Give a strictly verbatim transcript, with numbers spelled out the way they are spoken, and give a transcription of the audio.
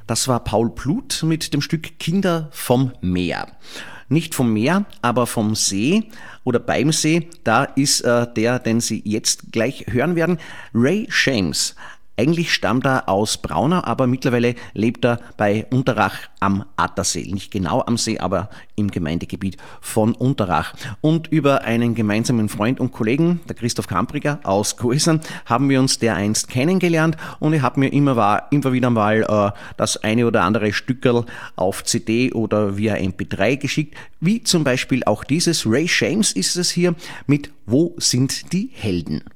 Das war Paul Pluth mit dem Stück Kinder vom Meer. Nicht vom Meer, aber vom See oder beim See. Da ist äh, der, den Sie jetzt gleich hören werden, Ray Shames. Eigentlich stammt er aus Braunau, aber mittlerweile lebt er bei Unterrach am Attersee. Nicht genau am See, aber im Gemeindegebiet von Unterrach. Und über einen gemeinsamen Freund und Kollegen, der Christoph Kampriger aus Goisern, haben wir uns dereinst kennengelernt und er hat mir immer, war, immer wieder mal äh, das eine oder andere Stückerl auf C D oder via M P drei geschickt, wie zum Beispiel auch dieses. Ray Shames ist es hier mit Wo sind die Helden?